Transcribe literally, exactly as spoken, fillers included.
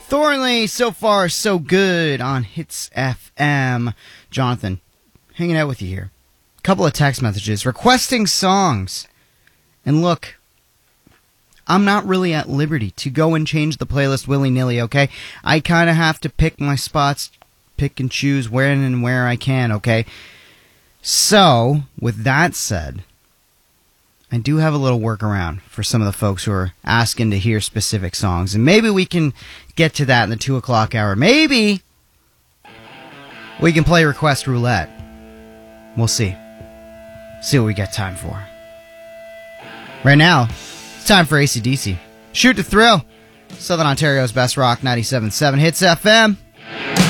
Thornley, so far so good on Hits F M. Jonathan, hanging out with you here. A couple of text messages requesting songs. And look, I'm not really at liberty to go and change the playlist willy-nilly, okay? I kind of have to pick my spots, pick and choose when and where I can, okay? So, with that said, I do have a little workaround for some of the folks who are asking to hear specific songs. And maybe we can get to that in the two o'clock hour. Maybe we can play Request Roulette. We'll see. See what we got time for. Right now, it's time for A C D C. Shoot to Thrill. Southern Ontario's best rock, ninety-seven point seven Hits F M.